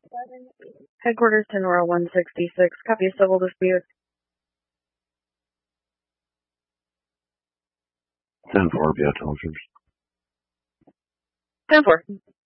Headquarters 10 Row 166. Copy a civil dispute. 10-4, be at officers. 10-4.